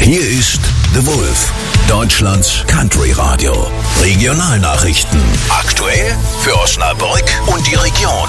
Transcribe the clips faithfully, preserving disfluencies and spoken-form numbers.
Hier ist The Wolf, Deutschlands Country Radio. Regionalnachrichten. Aktuell für Osnabrück und die Region.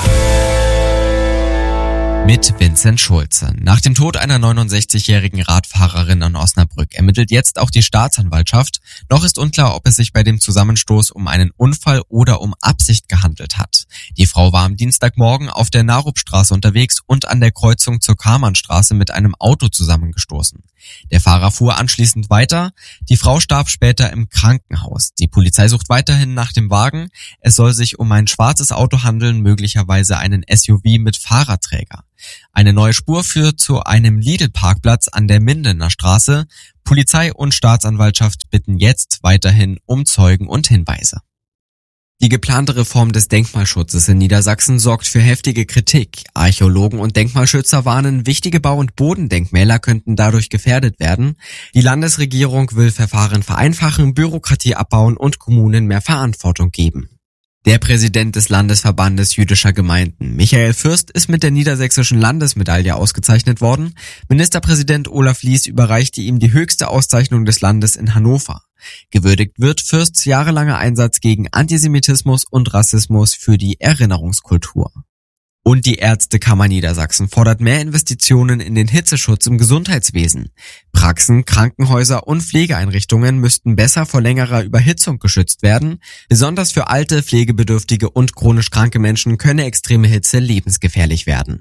Mit Vincent Schulze. Nach dem Tod einer neunundsechzigjährigen Radfahrerin in Osnabrück ermittelt jetzt auch die Staatsanwaltschaft. Noch ist unklar, ob es sich bei dem Zusammenstoß um einen Unfall oder um Absicht gehandelt hat. Die Frau war am Dienstagmorgen auf der Narupstraße unterwegs und an der Kreuzung zur Karmannstraße mit einem Auto zusammengestoßen. Der Fahrer fuhr anschließend weiter. Die Frau starb später im Krankenhaus. Die Polizei sucht weiterhin nach dem Wagen. Es soll sich um ein schwarzes Auto handeln, möglicherweise einen S U V mit Fahrradträger. Eine neue Spur führt zu einem Lidl-Parkplatz an der Mindener Straße. Polizei und Staatsanwaltschaft bitten jetzt weiterhin um Zeugen und Hinweise. Die geplante Reform des Denkmalschutzes in Niedersachsen sorgt für heftige Kritik. Archäologen und Denkmalschützer warnen, wichtige Bau- und Bodendenkmäler könnten dadurch gefährdet werden. Die Landesregierung will Verfahren vereinfachen, Bürokratie abbauen und Kommunen mehr Verantwortung geben. Der Präsident des Landesverbandes jüdischer Gemeinden, Michael Fürst, ist mit der niedersächsischen Landesmedaille ausgezeichnet worden. Ministerpräsident Olaf Lies überreichte ihm die höchste Auszeichnung des Landes in Hannover. Gewürdigt wird Fürsts jahrelanger Einsatz gegen Antisemitismus und Rassismus für die Erinnerungskultur. Und die Ärztekammer Niedersachsen fordert mehr Investitionen in den Hitzeschutz im Gesundheitswesen. Praxen, Krankenhäuser und Pflegeeinrichtungen müssten besser vor längerer Überhitzung geschützt werden. Besonders für alte, pflegebedürftige und chronisch kranke Menschen könne extreme Hitze lebensgefährlich werden.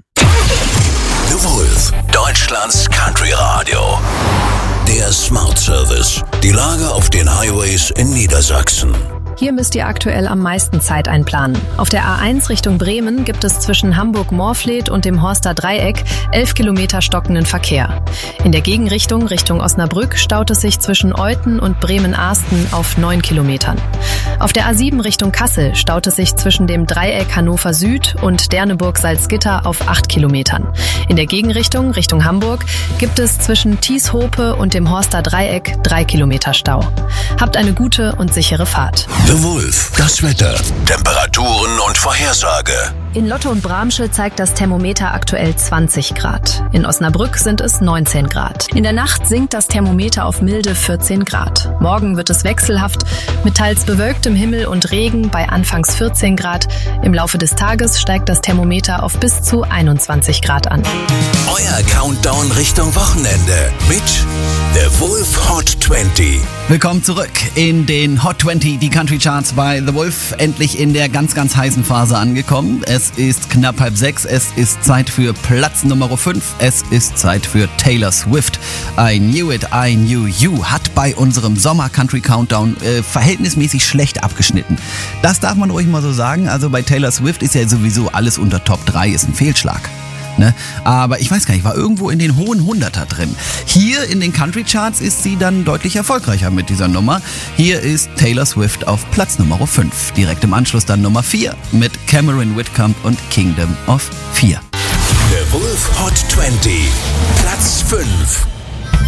The Wolf, Deutschlands Country Radio. Der Smart Service. Die Lage auf den Highways in Niedersachsen. Hier müsst ihr aktuell am meisten Zeit einplanen. Auf der A eins Richtung Bremen gibt es zwischen Hamburg-Morfleet und dem Horster Dreieck elf Kilometer stockenden Verkehr. In der Gegenrichtung Richtung Osnabrück staut es sich zwischen Euthen und Bremen-Ahsten auf neun Kilometern. Auf der A sieben Richtung Kassel staut es sich zwischen dem Dreieck Hannover Süd und Derneburg-Salzgitter auf acht Kilometern. In der Gegenrichtung Richtung Hamburg gibt es zwischen Thieshope und dem Horster Dreieck drei Kilometer Stau. Habt eine gute und sichere Fahrt. The Wolf, das Wetter, Temperaturen und Vorhersage. In Lotte und Bramsche zeigt das Thermometer aktuell zwanzig Grad. In Osnabrück sind es neunzehn Grad. In der Nacht sinkt das Thermometer auf milde vierzehn Grad. Morgen wird es wechselhaft mit teils bewölktem Himmel und Regen bei anfangs vierzehn Grad. Im Laufe des Tages steigt das Thermometer auf bis zu einundzwanzig Grad an. Euer Countdown Richtung Wochenende mit The Wolf Hot zwanzig. Willkommen zurück in den Hot zwanzig, die Country Charts bei The Wolf. Endlich in der ganz, ganz heißen Phase angekommen. Es ist knapp halb sechs. Es ist Zeit für Platz Nummer fünf. Es ist Zeit für Taylor Swift. I Knew It, I Knew You hat bei unserem Sommer Country Countdown äh, verhältnismäßig schlecht abgeschnitten. Das darf man ruhig mal so sagen. Also bei Taylor Swift ist ja sowieso alles unter Top drei, ist ein Fehlschlag. Ne? Aber ich weiß gar nicht, war irgendwo in den hohen Hunderter drin. Hier in den Country Charts ist sie dann deutlich erfolgreicher mit dieser Nummer. Hier ist Taylor Swift auf Platz Nummer fünf. Direkt im Anschluss dann Nummer vier mit Cameron Whitcomb und Kingdom of Fear. The Wolf Hot zwanzig, Platz fünf.